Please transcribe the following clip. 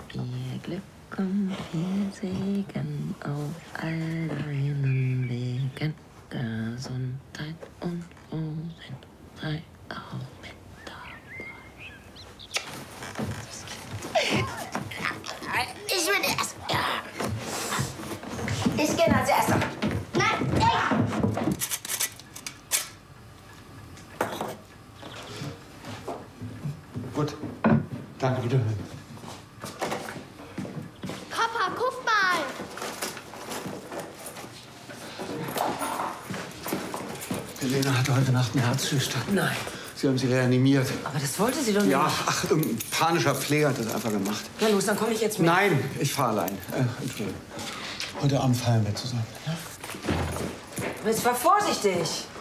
Viel Glück und viel Segen auf all deinen Wegen. Gesundheit und Frohsinn sei auch mit dabei. Ich will erst. Ja. Ich gehe als Erster. Nein, nein. Gut. Danke, wiederhören. Papa, guck mal. Helena hatte heute Nacht einen Herzstillstand. Nein. Sie haben sie reanimiert. Aber das wollte sie doch nicht. Ja, ach, ein panischer Pfleger hat das einfach gemacht. Na los, dann komme ich jetzt mit. Nein, ich fahre allein. Entschuldigung. Heute Abend feiern wir zusammen. Ja? Aber jetzt war vorsichtig.